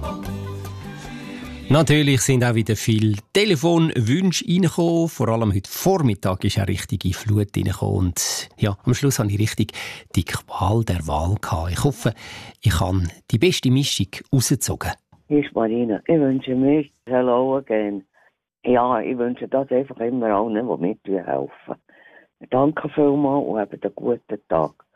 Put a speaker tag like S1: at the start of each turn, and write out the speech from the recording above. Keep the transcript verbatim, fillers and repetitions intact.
S1: Natürlich sind auch wieder viele Telefonwünsche reingekommen. Vor allem heute Vormittag ist eine richtige Flut reingekommen. Und ja, am Schluss hatte ich richtig die Qual der Wahl gehabt. Ich hoffe, ich habe die beste Mischung rausgezogen.
S2: Hier ist Marina. Ich wünsche mir Hello again. Ja, ich wünsche das einfach immer allen, die mithelfen. Danke vielmals und habt einen guten Tag.